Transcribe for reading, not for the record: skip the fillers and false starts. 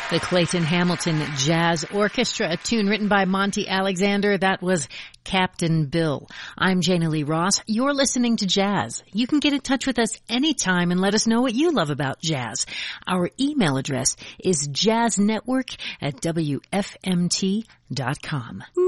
The Clayton Hamilton Jazz Orchestra, a tune written by Monty Alexander. That was Captain Bill. I'm Jana Lee Ross. You're listening to Jazz. You can get in touch with us anytime and let us know what you love about jazz. Our email address is jazznetwork@wfmt.com.